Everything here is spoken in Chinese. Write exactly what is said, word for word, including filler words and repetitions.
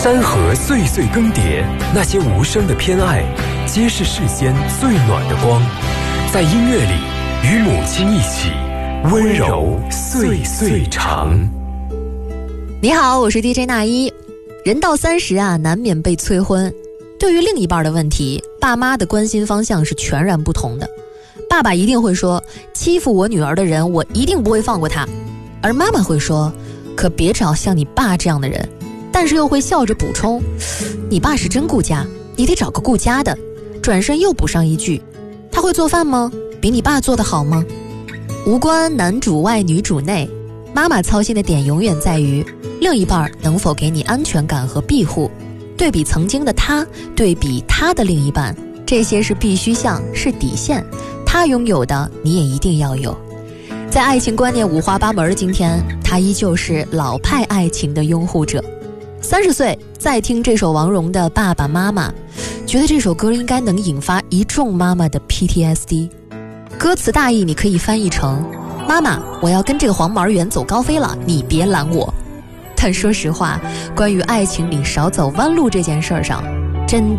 山河岁岁更迭，那些无声的偏爱，皆是世间最暖的光。在音乐里，与母亲一起，温柔岁岁长。 你好，我是 D J 那一。人到三十啊，难免被催婚。对于另一半的问题，爸妈的关心方向是全然不同的。爸爸一定会说，欺负我女儿的人，我一定不会放过他。而妈妈会说，可别找像你爸这样的人。但是又会笑着补充，你爸是真顾家，你得找个顾家的。转身又补上一句，他会做饭吗？比你爸做得好吗？无关男主外女主内，妈妈操心的点永远在于另一半能否给你安全感和庇护。对比曾经的他，对比他的另一半，这些是必须项，是底线，他拥有的你也一定要有。在爱情观念五花八门的今天，他依旧是老派爱情的拥护者。三十岁再听这首王蓉的《爸爸妈妈》，觉得这首歌应该能引发一众妈妈的 P T S D。 歌词大意你可以翻译成，妈妈，我要跟这个黄毛猿走高飞了，你别拦我。但说实话，关于爱情里少走弯路这件事上，真的